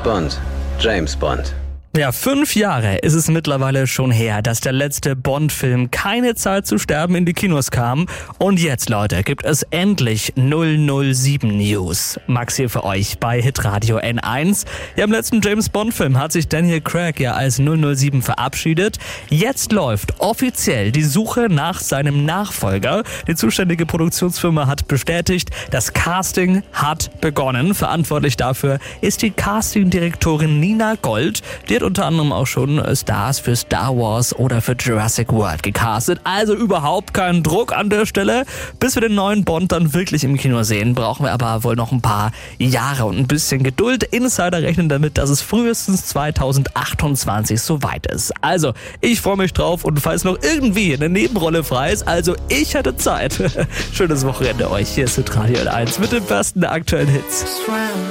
Bond. James Bond. Ja, 5 Jahre ist es mittlerweile schon her, dass der letzte Bond-Film Keine Zeit zu sterben in die Kinos kam. Und jetzt, Leute, gibt es endlich 007 News. Max hier für euch bei Hitradio N1. Ja, im letzten James-Bond-Film hat sich Daniel Craig ja als 007 verabschiedet. Jetzt läuft offiziell die Suche nach seinem Nachfolger. Die zuständige Produktionsfirma hat bestätigt, das Casting hat begonnen. Verantwortlich dafür ist die Castingdirektorin Nina Gold. Die hat unter anderem auch schon Stars für Star Wars oder für Jurassic World gecastet. Also überhaupt keinen Druck an der Stelle. Bis wir den neuen Bond dann wirklich im Kino sehen, brauchen wir aber wohl noch ein paar Jahre und ein bisschen Geduld. Insider rechnen damit, dass es frühestens 2028 soweit ist. Also, ich freue mich drauf und falls noch irgendwie eine Nebenrolle frei ist, also ich hatte Zeit. Schönes Wochenende euch. Hier ist Hitradio N1 mit den besten aktuellen Hits.